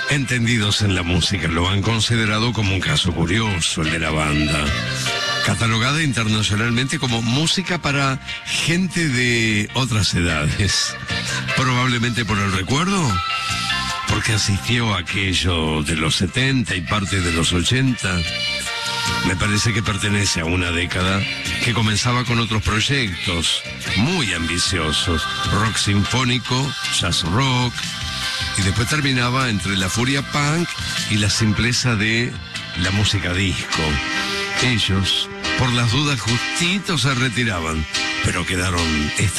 entendidos en la música lo han considerado como un caso curioso, el de la banda. Catalogada internacionalmente como música para gente de otras edades. Probablemente por el recuerdo, porque asistió a aquello de los 70 y parte de los 80. Me parece que pertenece a una década que comenzaba con otros proyectos muy ambiciosos. Rock sinfónico, jazz rock, y después terminaba entre la furia punk y la simpleza de la música disco. Ellos, por las dudas, justito se retiraban, pero quedaron